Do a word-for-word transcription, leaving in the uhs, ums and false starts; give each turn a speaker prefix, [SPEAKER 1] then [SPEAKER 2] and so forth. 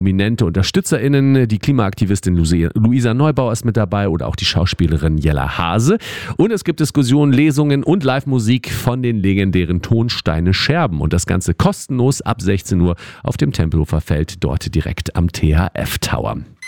[SPEAKER 1] Prominente UnterstützerInnen, die Klimaaktivistin Luisa Neubauer ist mit dabei oder auch die Schauspielerin Jella Hase. Und es gibt Diskussionen, Lesungen und Live-Musik von den legendären Tonsteine Scherben. Und das Ganze kostenlos ab sechzehn Uhr auf dem Tempelhofer Feld, dort direkt am T H F Tower.